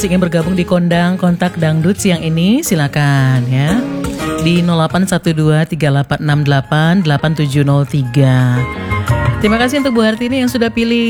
masih ingin bergabung di Kondang Kontak Dangdut siang ini, silakan ya. Di 081238688703. Terima kasih untuk Bu Hartini yang sudah pilih